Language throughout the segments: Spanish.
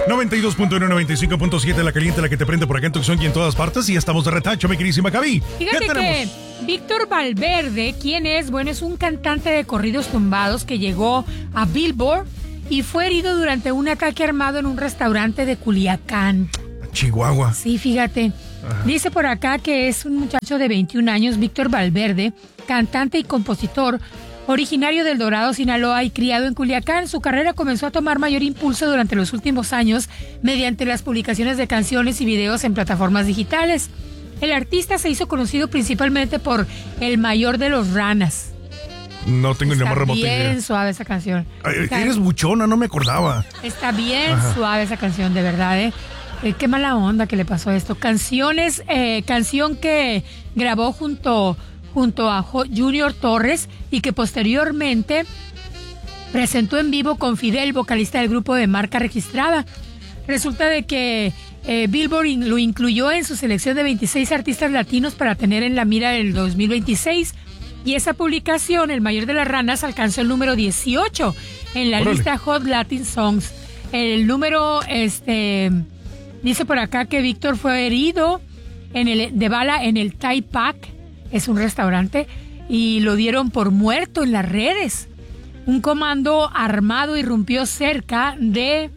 92.1, 95.7, la caliente, la que te prende por acá en Tucson y en todas partes. Y estamos de retacho, mi queridísima Gaby. Fíjate que Víctor Valverde, ¿quién es? Bueno, es un cantante de corridos tumbados que llegó a Billboard y fue herido durante un ataque armado en un restaurante de Culiacán, Chihuahua. Sí, fíjate. Ajá. Dice por acá que es un muchacho de 21 años, Víctor Valverde, cantante y compositor, originario del Dorado, Sinaloa y criado en Culiacán. Su carrera comenzó a tomar mayor impulso durante los últimos años mediante las publicaciones de canciones y videos en plataformas digitales. El artista se hizo conocido principalmente por El Mayor de los Ranas. No tengo ni la más remota idea. Está bien suave esa canción. Eres buchona, no me acordaba. Está bien suave esa canción, de verdad, qué mala onda que le pasó esto. Canción que grabó junto a Junior Torres y que posteriormente presentó en vivo con Fidel, vocalista del grupo de marca registrada. Resulta de que Billboard lo incluyó en su selección de 26 artistas latinos para tener en la mira del 2026. Y esa publicación, El Mayor de las Ranas, alcanzó el número 18 en la lista Hot Latin Songs. El número, dice por acá que Víctor fue herido de bala en el Thai Pac, es un restaurante, y lo dieron por muerto en las redes. Un comando armado irrumpió cerca de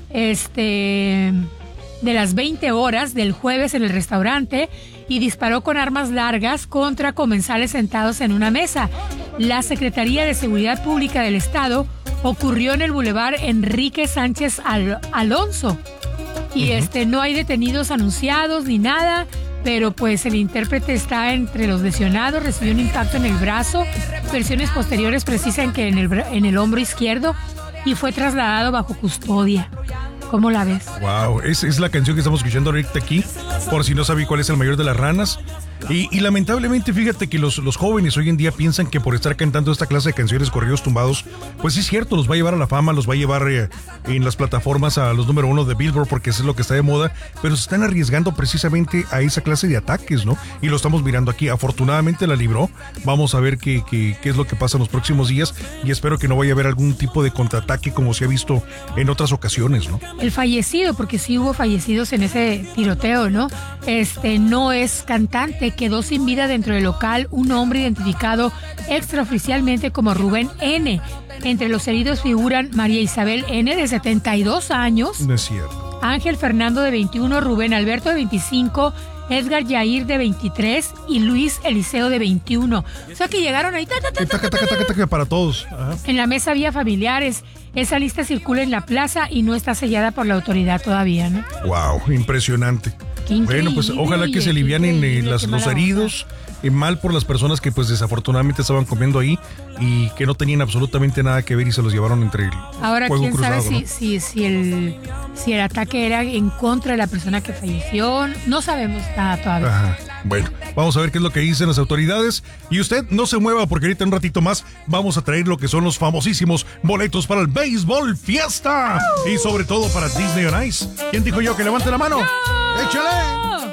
las 20 horas del jueves en el restaurante y disparó con armas largas contra comensales sentados en una mesa. La Secretaría de Seguridad Pública del Estado ocurrió en el Boulevard Enrique Sánchez Alonso. Y no hay detenidos anunciados ni nada, pero pues el intérprete está entre los lesionados, recibió un impacto en el brazo. Versiones posteriores precisan que en el hombro izquierdo y fue trasladado bajo custodia. ¿Cómo la ves? Wow, es la canción que estamos escuchando ahorita aquí, por si no sabía cuál es El Mayor de las Ranas. Y lamentablemente, fíjate que los jóvenes hoy en día piensan que por estar cantando esta clase de canciones, corridos tumbados, pues sí es cierto, los va a llevar a la fama, los va a llevar en las plataformas a los número 1 de Billboard, porque eso es lo que está de moda, pero se están arriesgando precisamente a esa clase de ataques, ¿no? Y lo estamos mirando aquí. Afortunadamente la libró. Vamos a ver qué es lo que pasa en los próximos días y espero que no vaya a haber algún tipo de contraataque como se ha visto en otras ocasiones, ¿no? El fallecido, porque sí hubo fallecidos en ese tiroteo, ¿no? No es cantante, quedó sin vida dentro del local un hombre identificado extraoficialmente como Rubén N. Entre los heridos figuran María Isabel N. de 72 años. No es cierto. Ángel Fernando de 21, Rubén Alberto de 25, Edgar Yair de 23 y Luis Eliseo de 21. O sea que llegaron ahí para todos. Ajá. En la mesa había familiares. Esa lista circula en la plaza y no está sellada por la autoridad todavía, ¿no? Wow, impresionante. Bueno, pues ojalá que se alivianen los heridos. Mal por las personas que pues desafortunadamente estaban comiendo ahí y que no tenían absolutamente nada que ver y se los llevaron entre el ahora fuego quién cruzado, sabe ¿no? si el ataque era en contra de la persona que falleció. No sabemos nada todavía. Ajá. Bueno, vamos a ver qué es lo que dicen las autoridades. Y usted no se mueva porque ahorita en un ratito más vamos a traer lo que son los famosísimos boletos para el Béisbol Fiesta. Y sobre todo para Disney on Ice. ¿Quién dijo yo que levante la mano? ¡No! ¡Échale!